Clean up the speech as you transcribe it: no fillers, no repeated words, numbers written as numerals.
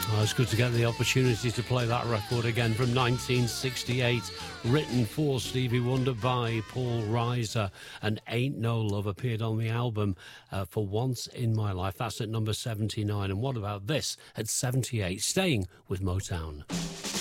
Oh, it's good to get the opportunity to play that record again from 1968, written for Stevie Wonder by Paul Reiser, and Ain't No Love appeared on the album For Once in My Life. That's at number 79. And what about this at 78, staying with Motown?